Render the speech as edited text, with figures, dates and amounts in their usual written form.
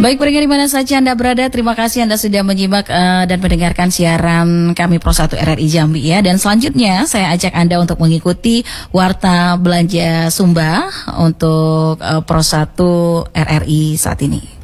Baik pendengar di mana saja Anda berada, terima kasih Anda sudah menyimak dan mendengarkan siaran kami Pro 1 RRI Jambi ya. Dan selanjutnya saya ajak Anda untuk mengikuti Warta Belanja Sumba untuk Pro 1 RRI saat ini.